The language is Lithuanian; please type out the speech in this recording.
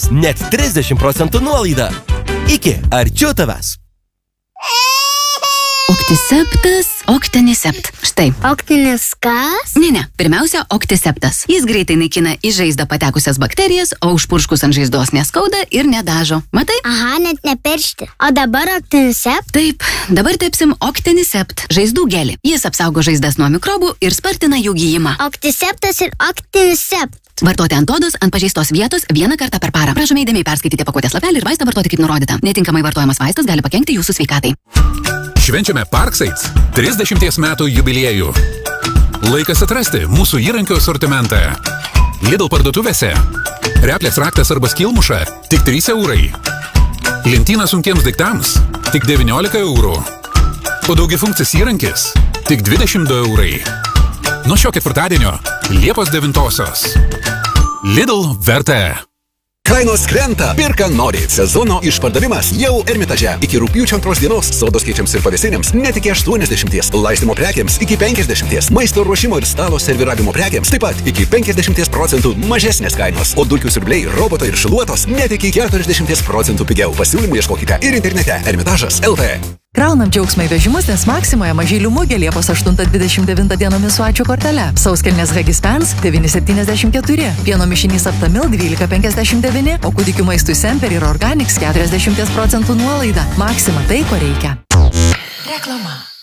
Opticeptas net 30% nuolaida. Iki, arčiau tavęs. Opticeptas, Octinisept. Štai. Octinis kas? Ne, pirmiausia, Octiceptas. Jis greitai naikina į žaizdą patekusias bakterijas, o užpurškus ant žaizdos neskauda ir nedažo. Matai? Aha, net nepiršti. O dabar Octinisept? Taip, dabar tepsim Octinisept, žaizdų gelį. Jis apsaugo žaizdas nuo mikrobų ir spartina jų gijimą. Octiceptas ir Octinisept. Vartoti ant odos, ant pažeistos vietos vieną kartą per parą. Prašome įdėmiai perskaityti pakuotės lapelį ir vaistą vartoti kaip nurodyta. Netinkamai vartojamas vaistas gali pakenkti jūsų sveikatai. Švenčiame Parksites 30 metų jubiliejų. Laikas atrasti mūsų įrankių asortimentą. Lidl parduotuvėse. Replės raktas arba skylmuša tik 3 eurai. Lentyna sunkiems daiktams tik 19 eurų. O daugiafunkcis įrankis tik 22 eurai. Nuo šio ketvirtadienio Liepos 9-osios. Lidl verta. Kainos krenta, pirka nori. Sezono išpardavimas jau Ermitaže. Iki rugpjūčio 2 dienos sodos keičiams ir pavėsinėms net iki 80, laistymo prekiams iki 50, maisto ruošimo ir stalo serviravimo prekiams taip pat iki 50% mažesnės kainos, o dulkių siurbliai, roboto ir šiluotos net iki 40% pigiau. Pasiūlymų ieškokite ir internete Ermitažas LT. Kraunam džiaugsmą į vežimus, nes Maksimoje mažylių mugė Liepos 8-29 dienomis su ačiū kortele. Sauskelnės Hagispens 9,74, pieno mišinys Aptamil 12,59, o kūdikių maistui Semper ir Organics 40% nuolaida. Maksima tai, ko reikia. Reklama.